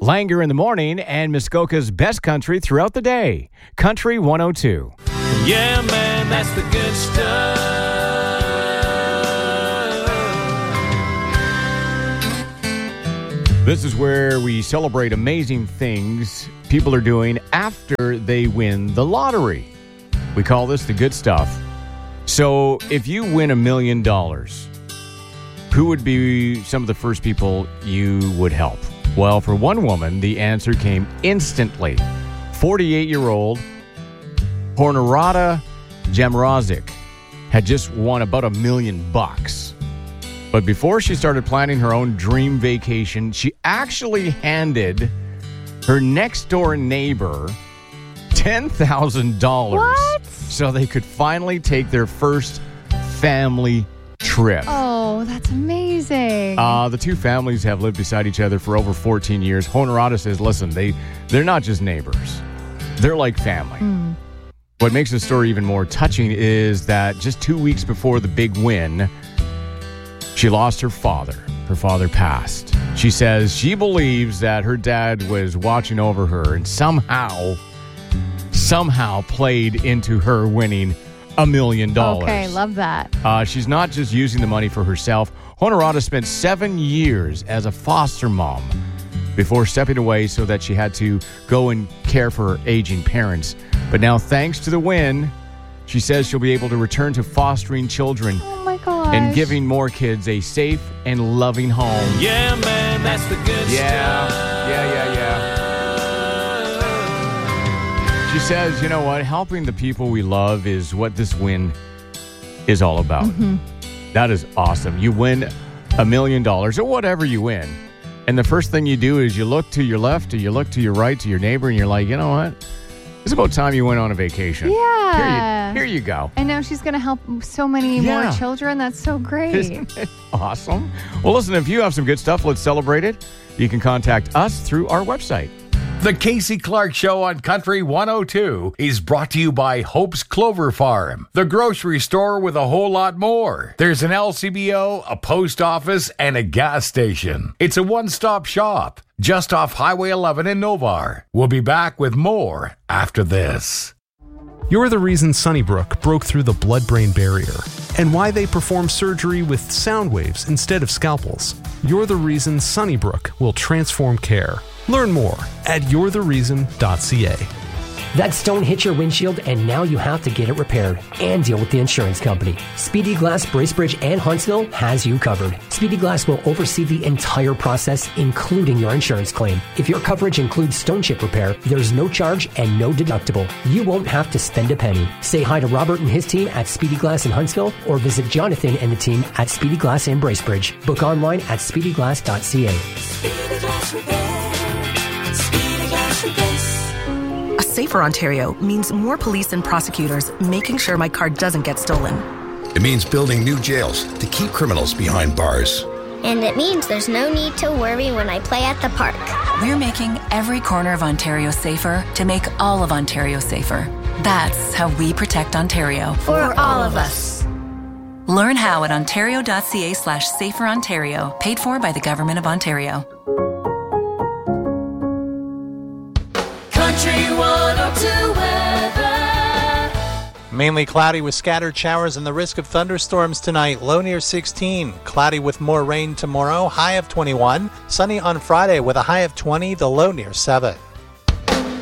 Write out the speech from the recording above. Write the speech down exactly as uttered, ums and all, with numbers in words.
Langer in the morning and Muskoka's best country throughout the day. Country one oh two. Yeah, man, that's the good stuff. This is where we celebrate amazing things people are doing after they win the lottery. We call this the good stuff. So if you win a million dollars, who would be some of the first people you would help? Well, for one woman, the answer came instantly. forty-eight-year-old Honorata Jamrazik had just won about a million bucks. But before she started planning her own dream vacation, she actually handed her next-door neighbor ten thousand dollars. What? So they could finally take their first family trip. Oh, that's amazing. Uh, the two families have lived beside each other for over fourteen years. Honorata says, listen, they, they're not just neighbors. They're like family. Mm. What makes the story even more touching is that just two weeks before the big win, she lost her father. Her father passed. She says she believes that her dad was watching over her and somehow, somehow played into her winning a million dollars. Okay, love that. Uh, she's not just using the money for herself. Honorata spent seven years as a foster mom before stepping away so that she had to go and care for her aging parents. But now, thanks to the win, she says she'll be able to return to fostering children. Oh my gosh. And giving more kids a safe and loving home. Yeah, man, that's the good yeah. stuff. Yeah, yeah, yeah. She says, you know what? Helping the people we love is what this win is all about. Mm-hmm. That is awesome. You win a million dollars or whatever you win. And the first thing you do is you look to your left or you look to your right to your neighbor and you're like, you know what? It's about time you went on a vacation. Yeah. Here you, here you go. And now she's going to help so many Yeah. more children. That's so great. Isn't it awesome? Well, listen, if you have some good stuff, let's celebrate it. You can contact us through our website. The Casey Clark Show on Country one oh two is brought to you by Hope's Clover Farm, the grocery store with a whole lot more. There's an L C B O, a post office, and a gas station. It's a one-stop shop just off Highway eleven in Novar. We'll be back with more after this. You're the reason Sunnybrook broke through the blood-brain barrier and why they perform surgery with sound waves instead of scalpels. You're the reason Sunnybrook will transform care. Learn more at you're the reason dot c a. That stone hit your windshield and now you have to get it repaired and deal with the insurance company. Speedy Glass, Bracebridge, and Huntsville has you covered. Speedy Glass will oversee the entire process, including your insurance claim. If your coverage includes stone chip repair, there's no charge and no deductible. You won't have to spend a penny. Say hi to Robert and his team at Speedy Glass in Huntsville or visit Jonathan and the team at Speedy Glass in Bracebridge. Book online at speedy glass dot c a. Speedy Glass Repair. Speedy Glass Repair. A safer Ontario means more police and prosecutors making sure my car doesn't get stolen. It means building new jails to keep criminals behind bars. And it means there's no need to worry when I play at the park. We're making every corner of Ontario safer to make all of Ontario safer. That's how we protect Ontario. For, For all of us. Learn how at ontario.ca slash safer Ontario. Paid for by the Government of Ontario. Country one oh two weather. Mainly cloudy with scattered showers and the risk of thunderstorms tonight. Low near sixteen. Cloudy with more rain tomorrow. High of twenty-one. Sunny on Friday with a high of twenty. The low near seven.